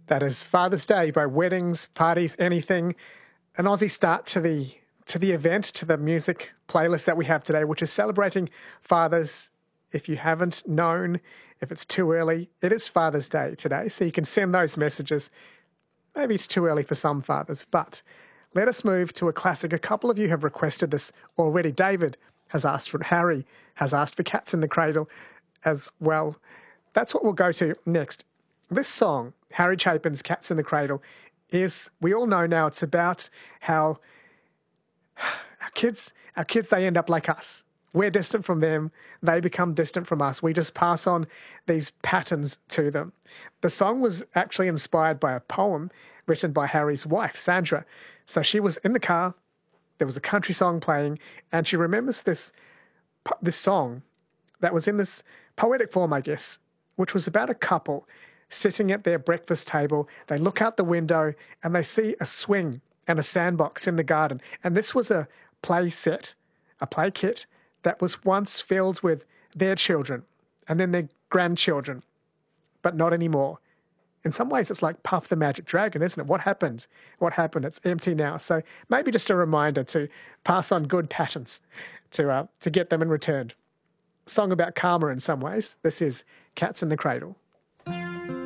That is Father's Day by weddings, parties, anything. An Aussie start to the event, to the music playlist that we have today, which is celebrating fathers. If you haven't known, if it's too early, it is Father's Day today, so you can send those messages. Maybe it's too early for some fathers, but let us move to a classic. A couple of you have requested this already. David has asked for it. Harry has asked for Cats in the Cradle as well. That's what we'll go to next. This song, Harry Chapin's Cats in the Cradle, is, we all know now, it's about how our kids, they end up like us. We're distant from them. They become distant from us. We just pass on these patterns to them. The song was actually inspired by a poem written by Harry's wife, Sandra. So she was in the car, there was a country song playing, and she remembers this song that was in this poetic form, I guess, which was about a couple sitting at their breakfast table. They look out the window and they see a swing and a sandbox in the garden. And this was a play set, a play kit that was once filled with their children and then their grandchildren, but not anymore. In some ways, it's like Puff the Magic Dragon, isn't it? What happened? What happened? It's empty now. So maybe just a reminder to pass on good patterns to get them in return. Song about karma in some ways. This is Cats in the Cradle.